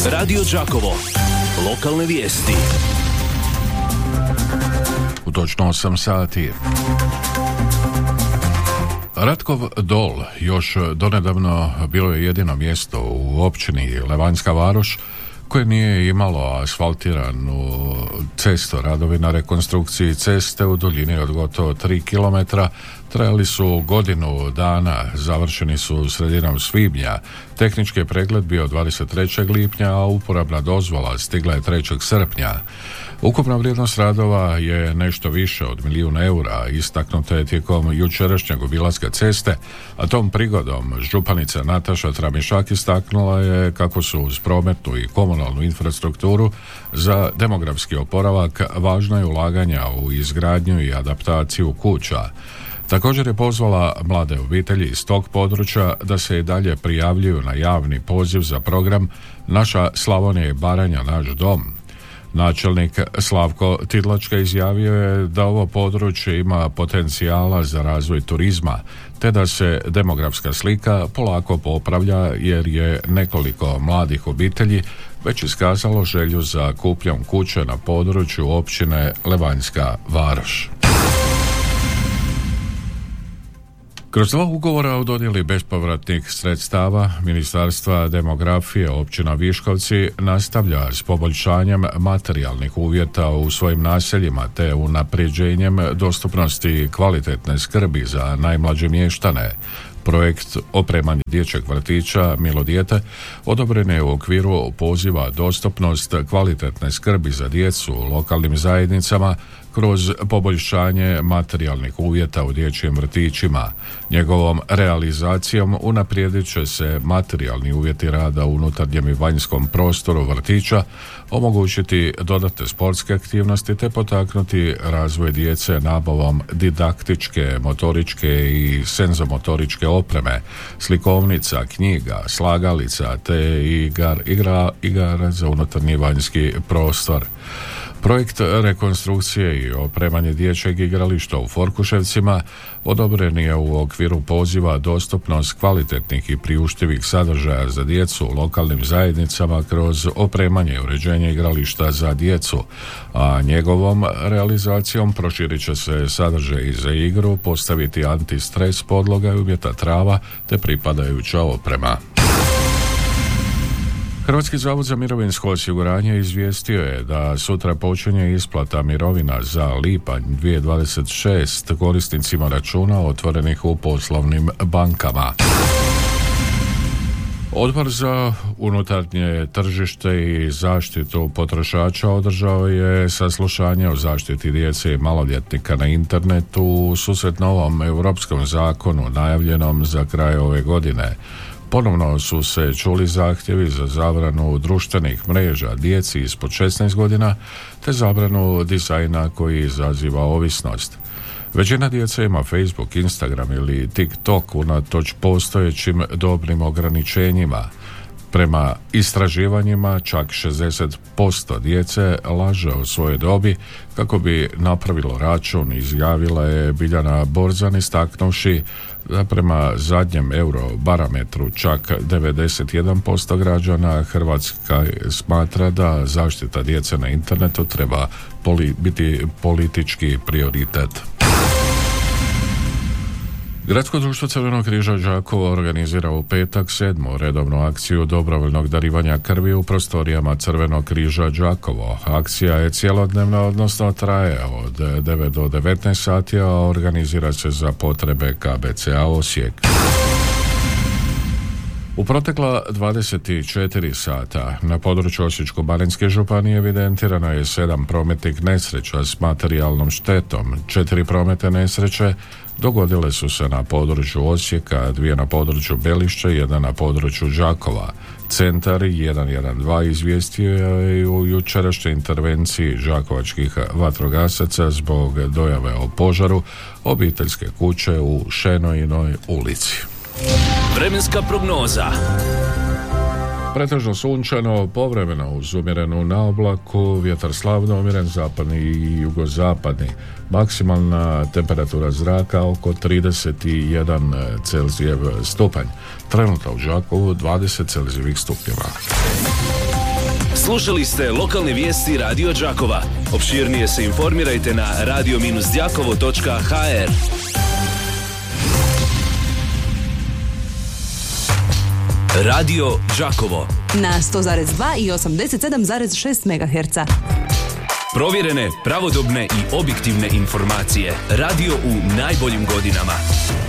Radio Đakovo. Lokalne vijesti. U točno 8 sati. Ratkov Dol još donedavno bilo je jedino mjesto u općini Levanjska Varoš koje nije imalo asfaltiranu cestu. Radovi na rekonstrukciji ceste u duljini od gotovo 3 km trajali su godinu dana, završeni su sredinom svibnja. Tehnički pregled bio 23. lipnja, a uporabna dozvola stigla je 3. srpnja. Ukupna vrijednost radova je nešto više od 1 milijun eura, istaknuto je tijekom jučerašnjeg obilaska ceste, a tom prigodom županica Nataša Tramišak istaknula je kako su uz prometnu i komunalnu infrastrukturu za demografski oporavak važna je ulaganja u izgradnju i adaptaciju kuća. Također je pozvala mlade obitelji iz tog područja da se i dalje prijavljuju na javni poziv za program Naša Slavonija i Baranja, naš dom. Načelnik Slavko Tidlačka izjavio je da ovo područje ima potencijala za razvoj turizma, te da se demografska slika polako popravlja jer je nekoliko mladih obitelji već iskazalo želju za kupnjom kuće na području općine Levanjska Varoš. Kroz 2 ugovora o dodjeli bespovratnih sredstava Ministarstva demografije općina Viškovci nastavlja s poboljšanjem materijalnih uvjeta u svojim naseljima te unapređenjem dostupnosti kvalitetne skrbi za najmlađe mještane. Projekt opremanja dječjeg vrtića Milo dijete odobren je u okviru poziva dostupnost kvalitetne skrbi za djecu u lokalnim zajednicama kroz poboljšanje materijalnih uvjeta u dječjim vrtićima. Njegovom realizacijom unaprijedit će se materijalni uvjeti rada u unutarnjem i vanjskom prostoru vrtića, omogućiti dodatne sportske aktivnosti te potaknuti razvoj djece nabavom didaktičke, motoričke i senzomotoričke opreme, slikovnica, knjiga, slagalica te igara za unutarnji i vanjski prostor. Projekt rekonstrukcije i opremanje dječjeg igrališta u Forkuševcima odobren je u okviru poziva dostupnost kvalitetnih i priuštivih sadržaja za djecu u lokalnim zajednicama kroz opremanje i uređenje igrališta za djecu, a njegovom realizacijom proširit će se sadržaj za igru, postaviti antistres podloga i uvjeta trava te pripadajuća oprema. Hrvatski zavod za mirovinsko osiguranje izvijestio je da sutra počinje isplata mirovina za lipanj 2026 korisnicima računa otvorenih u poslovnim bankama. Odbor za unutarnje tržište i zaštitu potrošača održao je saslušanje o zaštiti djece i maloljetnika na internetu u susret novom europskom zakonu najavljenom za kraj ove godine. Ponovno su se čuli zahtjevi za zabranu društvenih mreža djeci ispod 16 godina te zabranu dizajna koji izaziva ovisnost. Većina djece ima Facebook, Instagram ili TikTok unatoč postojećim dobnim ograničenjima. Prema istraživanjima čak 60% djece laže o svojoj dobi kako bi napravilo račun, izjavila je Biljana Borzan istaknuvši da prema zadnjem Eurobarometru čak 91% građana Hrvatska smatra da zaštita djece na internetu treba biti politički prioritet. Gradsko društvo Crvenog križa Đakovo organizira u petak 7. redovnu akciju dobrovoljnog darivanja krvi u prostorijama Crvenog križa Đakovo. Akcija je cjelodnevna, odnosno traje od 9 do 19 sati, a organizira se za potrebe KBC-a Osijek. U protekla 24 sata na području Osječko-baranjske županije evidentirano je 7 prometnih nesreća s materijalnom štetom. 4 prometne nesreće dogodile su se na području Osijeka, 2 na području Belišća i 1 na području Đakova. Centar 112 izvijestio je u jučerašnjoj intervenciji đakovačkih vatrogasaca zbog dojave o požaru obiteljske kuće u Šenojinoj ulici. Vremenska prognoza. Pretežno sunčano, povremeno uz umjerenu naoblaku, vjetar slabno umjeren zapadni i jugozapadni. Maksimalna temperatura zraka oko 31 Celzijev stupanj. Trenutno u Đakovu 20 Celzijevih stupnjeva. Slušali ste lokalne vijesti Radio Đakova. Opširnije se informirajte na radio-đakovo.hr. Radio Đakovo na 100,2 i 87,6 MHz. Provjerene, pravodobne i objektivne informacije. Radio u najboljim godinama.